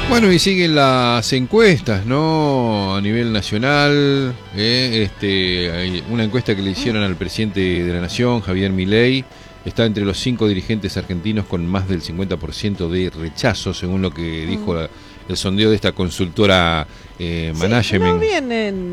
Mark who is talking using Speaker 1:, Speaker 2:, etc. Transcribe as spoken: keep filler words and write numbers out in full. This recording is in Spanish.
Speaker 1: Bueno, y siguen las encuestas, ¿no? A nivel nacional, eh, este, hay una encuesta que le hicieron al presidente de la Nación, Javier Milei, está entre los cinco dirigentes argentinos con más del cincuenta por ciento de rechazo, según lo que dijo la, el sondeo de esta consultora eh,
Speaker 2: Sí,
Speaker 1: Management.
Speaker 2: no vienen